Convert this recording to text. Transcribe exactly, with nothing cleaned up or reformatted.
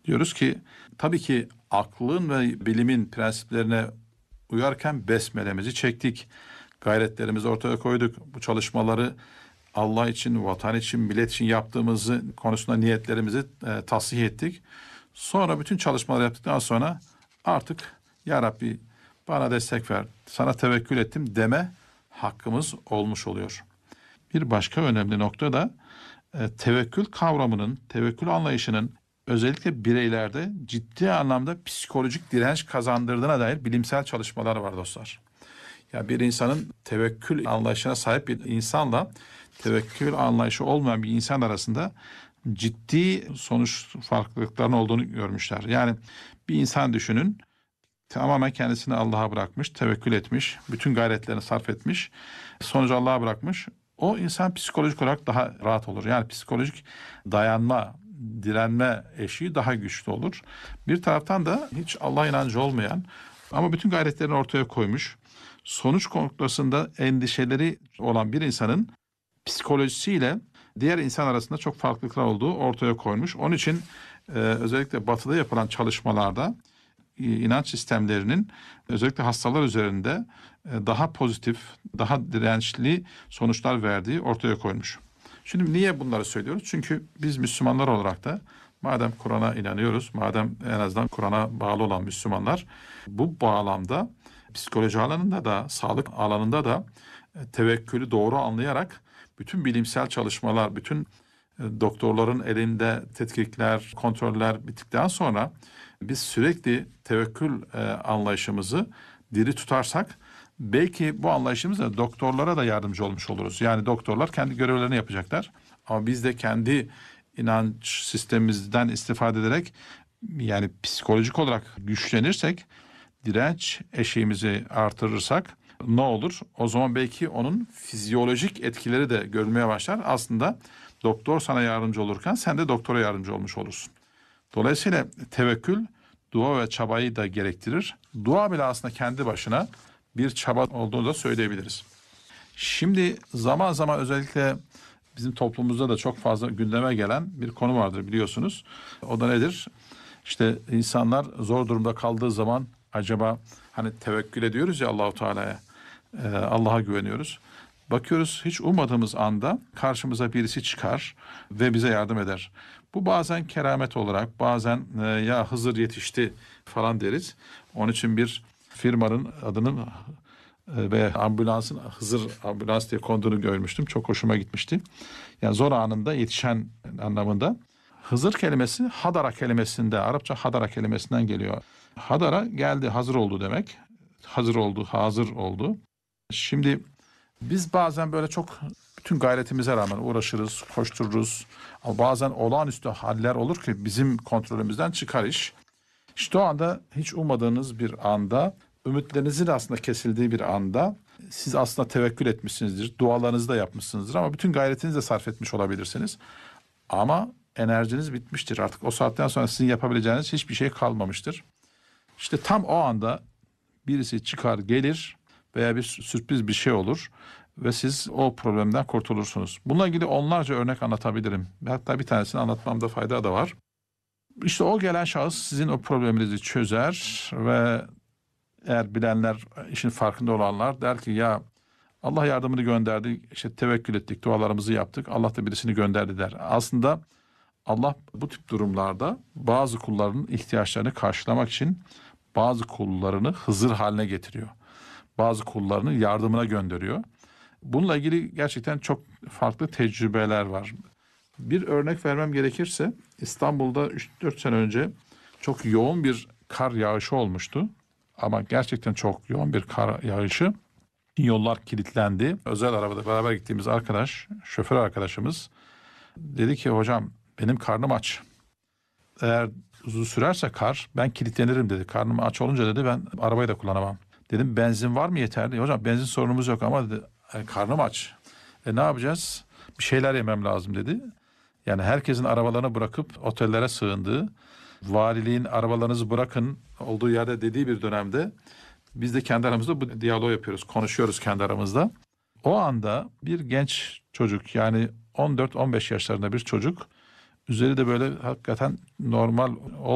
Diyoruz ki tabii ki aklın ve bilimin prensiplerine uyarken besmelemizi çektik. Gayretlerimizi ortaya koyduk. Bu çalışmaları Allah için, vatan için, millet için yaptığımızı konusunda niyetlerimizi e, tasih ettik. Sonra bütün çalışmaları yaptıktan sonra artık ya Rabbi bana destek ver, sana tevekkül ettim deme hakkımız olmuş oluyor. Bir başka önemli nokta da e, tevekkül kavramının, tevekkül anlayışının özellikle bireylerde ciddi anlamda psikolojik direnç kazandırdığına dair bilimsel çalışmalar var dostlar. Ya bir insanın tevekkül anlayışına sahip bir insanla tevekkül anlayışı olmayan bir insan arasında ciddi sonuç farklılıklarının olduğunu görmüşler. Yani bir insan düşünün, tamamen kendisini Allah'a bırakmış, tevekkül etmiş, bütün gayretlerini sarf etmiş, sonucu Allah'a bırakmış. O insan psikolojik olarak daha rahat olur. Yani psikolojik dayanma, direnme eşiği daha güçlü olur. Bir taraftan da hiç Allah inancı olmayan ama bütün gayretlerini ortaya koymuş, sonuç noktasında endişeleri olan bir insanın psikolojisiyle diğer insan arasında çok farklılıklar olduğu ortaya koymuş. Onun için e, özellikle Batı'da yapılan çalışmalarda e, inanç sistemlerinin özellikle hastalar üzerinde e, daha pozitif, daha dirençli sonuçlar verdiği ortaya koymuş. Şimdi niye bunları söylüyoruz? Çünkü biz Müslümanlar olarak da madem Kur'an'a inanıyoruz, madem en azından Kur'an'a bağlı olan Müslümanlar bu bağlamda psikoloji alanında da, sağlık alanında da e, tevekkülü doğru anlayarak bütün bilimsel çalışmalar, bütün e, doktorların elinde tetkikler, kontroller bittikten sonra biz sürekli tevekkül e, anlayışımızı diri tutarsak belki bu anlayışımızla doktorlara da yardımcı olmuş oluruz. Yani doktorlar kendi görevlerini yapacaklar ama biz de kendi inanç sistemimizden istifade ederek yani psikolojik olarak güçlenirsek, direnç eşiğimizi artırırsak ne olur? O zaman belki onun fizyolojik etkileri de görülmeye başlar. Aslında doktor sana yardımcı olurken sen de doktora yardımcı olmuş olursun. Dolayısıyla tevekkül dua ve çabayı da gerektirir. Dua bile aslında kendi başına bir çaba olduğunu da söyleyebiliriz. Şimdi zaman zaman özellikle bizim toplumumuzda da çok fazla gündeme gelen bir konu vardır biliyorsunuz. O da nedir? İşte insanlar zor durumda kaldığı zaman acaba hani tevekkül ediyoruz ya Allahu Teala'ya, e, Allah'a güveniyoruz. Bakıyoruz hiç ummadığımız anda karşımıza birisi çıkar ve bize yardım eder. Bu bazen keramet olarak, bazen e, ya Hızır yetişti falan deriz. Onun için bir firmanın adının e, ve ambulansın Hızır ambulans diye konduğunu görmüştüm. Çok hoşuma gitmişti. Yani zor anında yetişen anlamında. Hızır kelimesi hadara kelimesinde, Arapça hadara kelimesinden geliyor. Hadara geldi, hazır oldu demek. Hazır oldu, hazır oldu. Şimdi biz bazen böyle çok bütün gayretimize rağmen uğraşırız, koştururuz. Ama bazen olağanüstü haller olur ki bizim kontrolümüzden çıkar iş. İşte o anda hiç ummadığınız bir anda, ümitlerinizin aslında kesildiği bir anda siz aslında tevekkül etmişsinizdir, dualarınızı da yapmışsınızdır ama bütün gayretinizi de sarf etmiş olabilirsiniz. Ama enerjiniz bitmiştir. Artık o saatten sonra sizin yapabileceğiniz hiçbir şey kalmamıştır. İşte tam o anda birisi çıkar gelir veya bir sürpriz bir şey olur ve siz o problemden kurtulursunuz. Bununla ilgili onlarca örnek anlatabilirim. Hatta bir tanesini anlatmamda fayda da var. İşte o gelen şahıs sizin o probleminizi çözer ve eğer bilenler, işin farkında olanlar der ki ya Allah yardımını gönderdi, işte tevekkül ettik, dualarımızı yaptık, Allah da birisini gönderdi der. Aslında Allah bu tip durumlarda bazı kullarının ihtiyaçlarını karşılamak için bazı kullarını Hızır haline getiriyor. Bazı kullarını yardımına gönderiyor. Bununla ilgili gerçekten çok farklı tecrübeler var. Bir örnek vermem gerekirse İstanbul'da üç dört sene önce çok yoğun bir kar yağışı olmuştu. Ama gerçekten çok yoğun bir kar yağışı. Yollar kilitlendi. Özel arabada beraber gittiğimiz arkadaş, şoför arkadaşımız dedi ki hocam benim karnım aç. Eğer uzun sürerse kar ben kilitlenirim dedi. Karnım aç olunca dedi ben arabayı da kullanamam. Dedim benzin var mı yeterli? Hocam benzin sorunumuz yok ama dedi e, karnım aç. E ne yapacağız? Bir şeyler yemem lazım dedi. Yani herkesin arabalarını bırakıp otellere sığındığı, valiliğin arabalarınızı bırakın olduğu yerde dediği bir dönemde biz de kendi aramızda bu diyaloğu yapıyoruz, konuşuyoruz kendi aramızda. O anda bir genç çocuk yani on dört on beş yaşlarında bir çocuk üzeri de böyle hakikaten normal